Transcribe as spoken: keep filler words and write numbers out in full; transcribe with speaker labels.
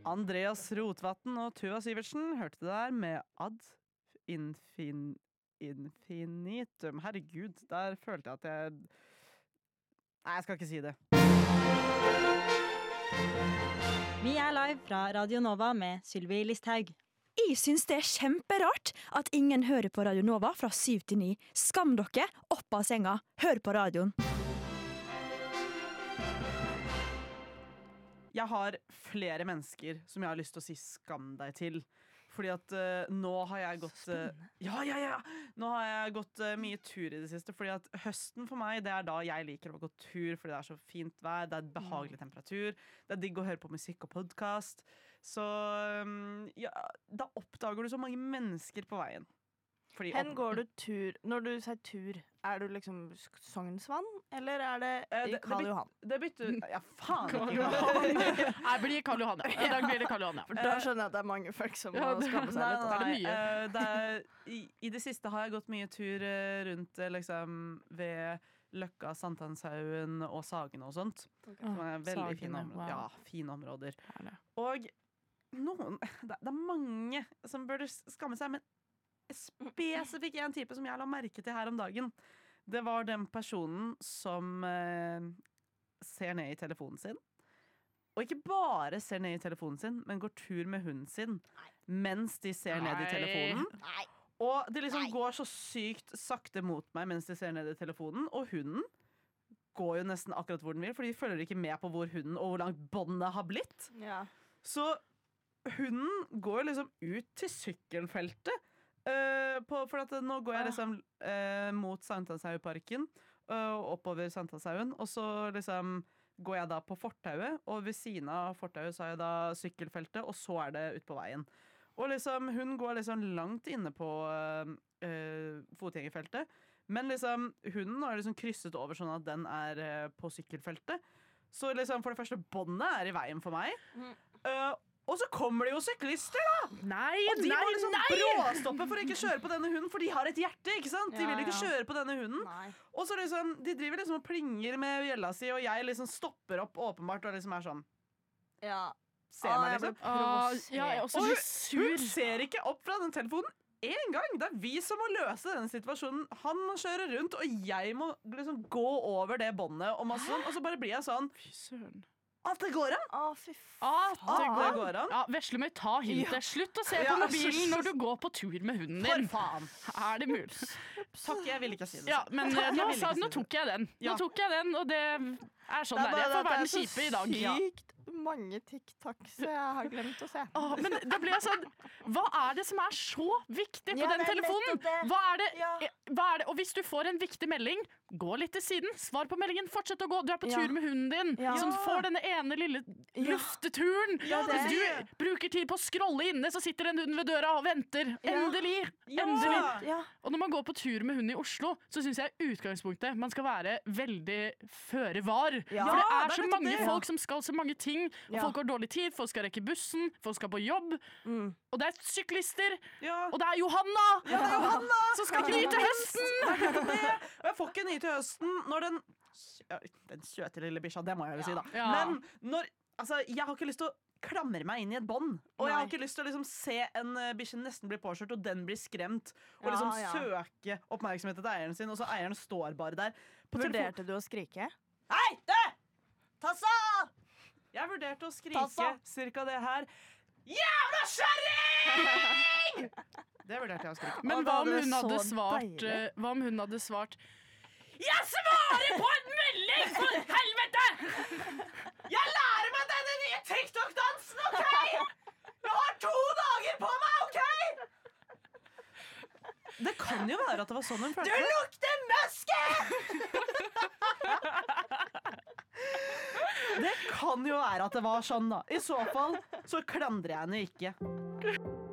Speaker 1: Andreas Rotvatn og Tuva Sivertsen hørte det der med Ad infin, Infinitum. Herregud, der følte jeg at jeg Nei, jeg skal ikke si det.
Speaker 2: Vi er live fra Radio Nova med Sylvi Listhaug.
Speaker 3: Jeg synes det er kjemperart at ingen hører på Radio Nova fra syv til ni. Skam dere, opp av senga, hør på radioen.
Speaker 1: Jeg har flere mennesker som jeg har lyst til å si skam deg til. Fordi at uh, nå har jeg gått uh, ja, ja, ja. Nå har jeg gått uh, mye tur i det siste. Fordi at høsten for meg, det er da jeg liker å gå tur. Fordi det er så fint vær, det er behagelig temperatur. Det er digg å høre på musikk og podcast. Så um, ja, da oppdager du så mange mennesker på veien. Fordi
Speaker 4: Hen
Speaker 1: opp-
Speaker 4: går du tur, når du sier tur, er du liksom Sognsvann, eller er det
Speaker 1: Eh,
Speaker 4: i
Speaker 1: det-
Speaker 4: Karl
Speaker 1: det
Speaker 4: Johan?
Speaker 1: Det bytter Ja, faen
Speaker 5: Karl
Speaker 1: ikke
Speaker 5: Johan. Jeg blir Karl Johan, ja. I dag blir det Karl Johan, ja.
Speaker 4: For da skjønner jeg at det er mange folk som
Speaker 5: Ja,
Speaker 4: må
Speaker 5: det-
Speaker 4: skamme seg
Speaker 1: Nei,
Speaker 4: litt.
Speaker 1: nei,
Speaker 5: det
Speaker 1: nei.
Speaker 5: mye.
Speaker 1: eh, det er, i, I det siste har jeg gått mye tur eh, rundt eh, liksom ved Løkka, Sankthanshaugen og Sagene og sånt. Som er veldig
Speaker 5: Sagene,
Speaker 1: fine områder.
Speaker 5: wow.
Speaker 1: Ja, fine områder.
Speaker 5: Herlig.
Speaker 1: Og noen det, det er mange som burde skamme seg, men spesifikt en type som jeg la merke til her om dagen. Det var den personen som eh, ser ned i telefonen sin. Og ikke bare ser ned i telefonen sin, men går tur med hunden sin mens de ser ned i
Speaker 5: Nei.
Speaker 1: telefonen. Og de liksom går så sykt sakte mot meg mens de ser ned i telefonen, og hunden går jo nesten akkurat hvor den vil, for de følger ikke med på hvor hunden og hvor langt båndet har blitt.
Speaker 4: Ja.
Speaker 1: Så hunden går liksom ut til sykkelfeltet. Uh, på, for at nå går jeg liksom uh, mot Sankthanshaugparken uh, og oppover Sankthanshaugen, og så liksom går jeg da på fortauet, og ved siden av fortauet så har jeg da sykkelfeltet, og så er det ut på veien. Og liksom hun går liksom langt inne på uh, uh, fotgjengerfeltet, men liksom hunden har liksom krysset over sånn at den er uh, på sykkelfeltet. Så liksom for det første, båndet er i veien for meg. Uh, Og så kommer det jo syklister, da!
Speaker 5: Nei,
Speaker 1: Og de
Speaker 5: nei,
Speaker 1: må liksom
Speaker 5: nei!
Speaker 1: bråstoppe for å ikke kjøre på denne hunden, for de har et hjerte, ikke sant? De
Speaker 4: Ja,
Speaker 1: vil ikke
Speaker 4: ja.
Speaker 1: kjøre på denne hunden.
Speaker 4: Nei.
Speaker 1: Og så liksom, de driver liksom og plinger med bjella si, og jeg liksom stopper opp åpenbart og liksom er sånn,
Speaker 4: Ja.
Speaker 1: ser
Speaker 4: Ah,
Speaker 1: meg
Speaker 4: jeg ble
Speaker 1: liksom.
Speaker 5: Ah,
Speaker 4: provosert.
Speaker 5: ja, jeg er også
Speaker 1: Og
Speaker 5: litt
Speaker 1: Hun
Speaker 5: sur.
Speaker 1: ser ikke opp fra den telefonen en gang. Det er vi som må løse denne situasjonen. Han må kjøre rundt, og jeg må liksom gå over det båndet og masse sånn, og så bare blir jeg sånn,
Speaker 5: Fy søren.
Speaker 1: at det går an!
Speaker 4: Å, fy
Speaker 5: Ah,
Speaker 1: At
Speaker 5: det
Speaker 1: det
Speaker 5: går.
Speaker 1: går an!
Speaker 5: Ja, Veslemøy, ta hintet. Slutt å se
Speaker 1: Ja,
Speaker 5: på mobilen
Speaker 1: så-
Speaker 5: når du går på tur med hunden
Speaker 1: For
Speaker 5: din.
Speaker 1: faen!
Speaker 5: Er det mulig?
Speaker 1: Takk, jeg ville ikke si det
Speaker 5: Ja,
Speaker 1: sånn.
Speaker 5: men
Speaker 1: Takk,
Speaker 5: eh,
Speaker 1: jeg
Speaker 5: nå,
Speaker 1: ville
Speaker 5: sa,
Speaker 1: ikke si
Speaker 5: nå
Speaker 1: det.
Speaker 5: tok jeg den. Nå
Speaker 1: Ja.
Speaker 5: tok jeg den, og det er sånn det er. Jeg får være den kjipe i dag.
Speaker 4: Det er så sykt mange TikToks jeg har glemt å se.
Speaker 5: Åh, men da blir jeg sånn, hva er det som er så viktig på
Speaker 4: Ja,
Speaker 5: den
Speaker 4: det er
Speaker 5: telefonen?
Speaker 4: nettopp det.
Speaker 5: Hva er det,
Speaker 4: Ja.
Speaker 5: hva er det? Og hvis du får en viktig melding, gå litt til siden, svar på meldingen, fortsett å gå. Du er på
Speaker 4: Ja.
Speaker 5: tur med hunden din,
Speaker 4: Ja.
Speaker 5: som får denne ene lille
Speaker 4: Ja.
Speaker 5: lufteturen.
Speaker 4: Ja, det
Speaker 5: Hvis
Speaker 4: er-
Speaker 5: du bruker tid på å scrolle inne, så sitter en hund ved døra og venter.
Speaker 4: Ja.
Speaker 5: Endelig!
Speaker 1: Ja.
Speaker 5: Endelig!
Speaker 4: Ja.
Speaker 5: Og når man går på tur med hund i Oslo, så syns jeg i utgangspunktet man skal være veldig føre var.
Speaker 4: Ja.
Speaker 5: For det
Speaker 1: Ja,
Speaker 5: er
Speaker 1: det er
Speaker 5: så
Speaker 1: nettopp
Speaker 5: mange
Speaker 1: det.
Speaker 5: folk som skal så mange ting, og
Speaker 4: Ja.
Speaker 5: folk har dårlig tid, folk skal rekke bussen, folk skal på jobb,
Speaker 4: Mm.
Speaker 5: og det er syklister,
Speaker 1: Ja.
Speaker 5: og det er Johanna!
Speaker 1: Ja, det er Johanna!
Speaker 5: Som skal nyte høsten!
Speaker 1: Det er nettopp det. Og jeg får ikke ny til høsten når den ja, Den søte lille bikkja, det må jeg jo si, da.
Speaker 5: Ja.
Speaker 1: Men når Altså, jeg har ikke lyst til å klamre meg inn i et bånd. Og jeg har
Speaker 4: Nei.
Speaker 1: ikke lyst til å liksom se en uh, bikkje nesten bli påkjørt, og den blir skremt. Og
Speaker 4: Ja,
Speaker 1: liksom
Speaker 4: ja.
Speaker 1: søke oppmerksomhet til eieren sin, og så eieren står bare der. På telefon-
Speaker 4: Vurderte du å skrike?
Speaker 1: Hei, du! Tassa! Jeg vurderte å skrike
Speaker 4: Tassa!
Speaker 1: cirka det her. Jævla kjerring! Det vurderte jeg å skrike.
Speaker 5: Men
Speaker 4: Å,
Speaker 5: hva
Speaker 4: da
Speaker 5: om
Speaker 4: hadde
Speaker 5: hun
Speaker 4: det
Speaker 5: hadde
Speaker 4: så
Speaker 5: svart
Speaker 4: deilig.
Speaker 5: eh, Hva om hun hadde svart Jeg svarer på en melding, for helvete!
Speaker 1: Jeg lærer meg denne nye TikTok-dansen, OK? Jeg har to dager på meg, OK? Det kan jo være at det var sånn hun følte det.
Speaker 4: lukter møske!
Speaker 1: Det kan jo være at det var sånn, da. I så fall så klandrer jeg henne ikke.